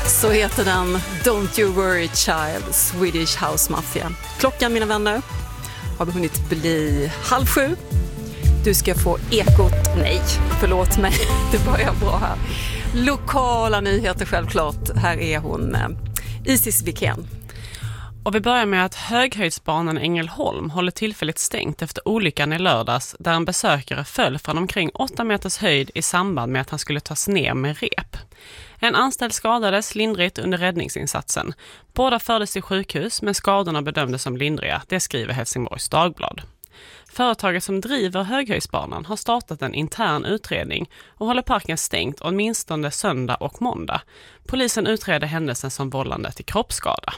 Så heter den Don't You Worry Child, Swedish House Mafia. Klockan, mina vänner, har hunnit bli 6:30. Du ska få ekot, nej, förlåt mig, det börjar bra här. Lokala nyheter självklart, här är hon, Isis Wikén. Och vi börjar med att Höghöjdsbanan Ängelholm håller tillfälligt stängt efter olyckan i lördags där en besökare föll från omkring 8 meters höjd i samband med att han skulle tas ner med rep. En anställd skadades lindrigt under räddningsinsatsen. Båda fördes till sjukhus men skadorna bedömdes som lindriga, det skriver Helsingborgs Dagblad. Företaget som driver Höghöjdsbanan har startat en intern utredning och håller parken stängt åtminstone söndag och måndag. Polisen utreder händelsen som vållande till kroppsskada.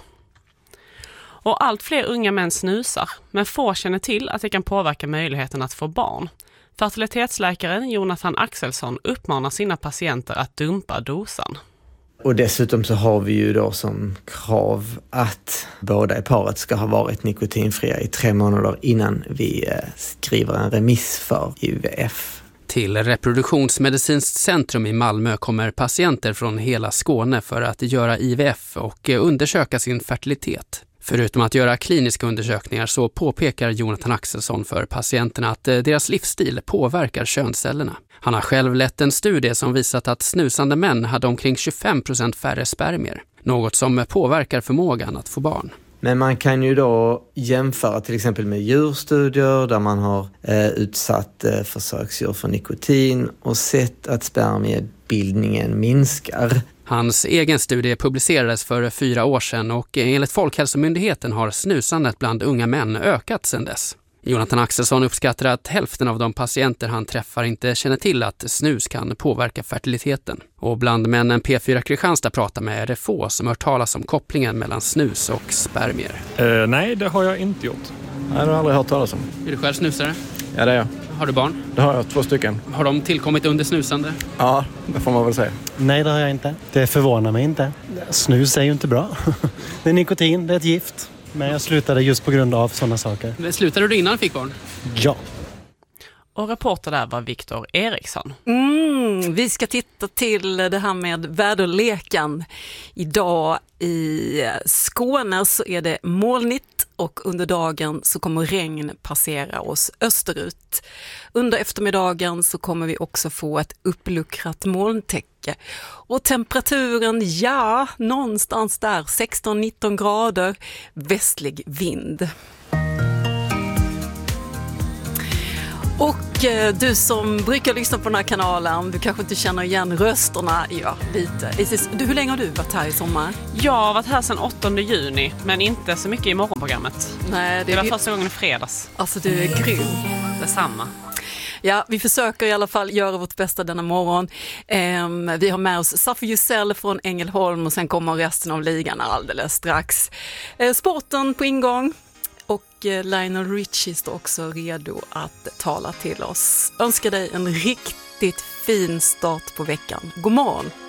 Och allt fler unga män snusar, men få känner till att det kan påverka möjligheten att få barn. Fertilitetsläkaren Jonathan Axelsson uppmanar sina patienter att dumpa dosan. Och dessutom så har vi ju då som krav att båda i paret ska ha varit nikotinfria i 3 månader innan vi skriver en remiss för IVF. Till Reproduktionsmedicinskt centrum i Malmö kommer patienter från hela Skåne för att göra IVF och undersöka sin fertilitet. Förutom att göra kliniska undersökningar så påpekar Jonathan Axelsson för patienterna att deras livsstil påverkar könscellerna. Han har själv lett en studie som visat att snusande män hade omkring 25% färre spermier. Något som påverkar förmågan att få barn. Men man kan ju då jämföra till exempel med djurstudier där man har utsatt försöksdjur för nikotin och sett att spermiebildningen minskar. Hans egen studie publicerades för 4 år sedan och enligt Folkhälsomyndigheten har snusandet bland unga män ökat sedan dess. Jonathan Axelsson uppskattar att hälften av de patienter han träffar inte känner till att snus kan påverka fertiliteten. Och bland männen P4 Kristianstad pratar med är det få som hör talas om kopplingen mellan snus och spermier. Nej, det har jag inte gjort. Nej, det har jag aldrig hört talas om. Är du själv snusare? Ja, det är jag. Har du barn? Det har jag, 2 stycken. Har de tillkommit under snusande? Ja, det får man väl säga. Nej, det har jag inte. Det förvånar mig inte. Snus är ju inte bra. Det är nikotin, det är ett gift. Men jag slutade just på grund av sådana saker. Men slutade du innan du fick barn? Ja. Och reporter där var Viktor Eriksson. Vi ska titta till det här med väderleken. Idag i Skåne så är det molnigt och under dagen så kommer regn passera oss österut. Under eftermiddagen så kommer vi också få ett uppluckrat molntäcke. Och temperaturen, ja, någonstans där 16-19 grader, västlig vind. Och du som brukar lyssna på den här kanalen, du kanske inte känner igen rösterna, ja, lite. Isis, hur länge har du varit här i sommar? Jag har varit här sedan 8 juni, men inte så mycket i morgonprogrammet. Nej, det var första gången i fredags. Alltså, du är grym. Detsamma. Ja, vi försöker i alla fall göra vårt bästa denna morgon. Vi har med oss Safi Jusell från Ängelholm och sen kommer resten av ligan alldeles strax. Sporten på ingång. Och Lionel Richie står också redo att tala till oss. Önskar dig en riktigt fin start på veckan. God morgon!